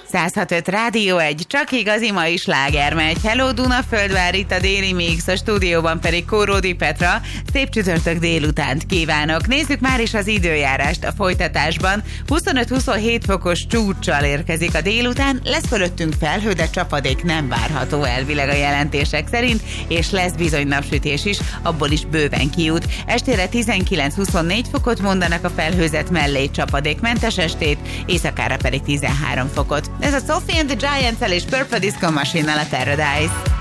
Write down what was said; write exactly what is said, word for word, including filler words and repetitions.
száz hat öt Rádió egy, csak igazi mai sláger megy. Hello Dunaföldvár, itt a Déli Mix, a stúdióban pedig Kóródi Petra. Szép csütörtök délutánt kívánok. Nézzük már is az időjárást a folytatásban. huszonöt-huszonhét fokos csúccsal érkezik a délután, lesz fölöttünk felhő, de csapadék nem várható elvileg a jelentések szerint, és lesz bizony napsütés is, abból is bőven kijut. Estére tizenkilenc-huszonnégy fokot mondanak a felhőzet mellé, csapadékmentes estét, éjszakára pedig tizenhárom fokot. Ez a Sophie and the Giants-el és Purple Disco Machine-nel a Paradise.